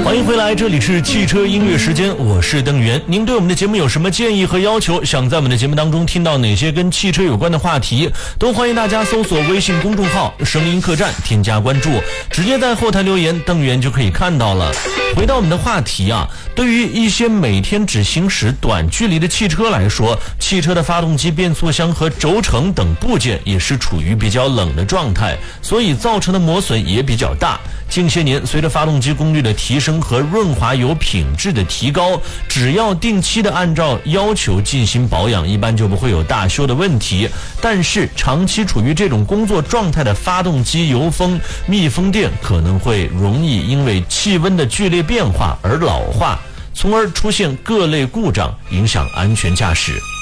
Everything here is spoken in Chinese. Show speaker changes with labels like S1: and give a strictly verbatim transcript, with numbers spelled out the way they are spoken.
S1: 欢迎回来，这里是汽车音乐时间，我是邓源。您对我们的节目有什么建议和要求？想在我们的节目当中听到哪些跟汽车有关的话题，都欢迎大家搜索微信公众号声音客栈，添加关注，直接在后台留言，邓源就可以看到了。回到我们的话题啊，对于一些每天只行驶短距离的汽车来说，汽车的发动机、变速箱和轴承等部件也是处于比较冷的状态，所以造成的磨损也比较大。近些年，随着发动机功率的提升和润滑油品质的提高，只要定期的按照要求进行保养，一般就不会有大修的问题。但是长期处于这种工作状态的发动机油封、密封垫可能会容易因为气温的剧烈变化而老化，从而出现各类故障，影响安全驾驶。